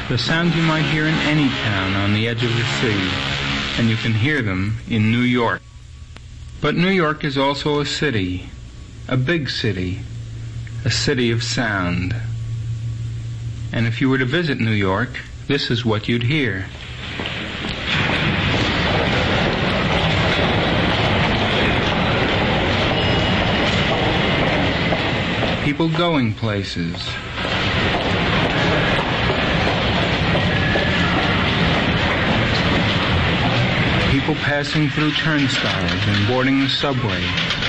The sounds you might hear in any town on the edge of the sea, and you can hear them in New York. But New York is also a city, a big city, a city of sound. And if you were to visit New York, this is what you'd hear. People going places. People passing through turnstiles and boarding the subway.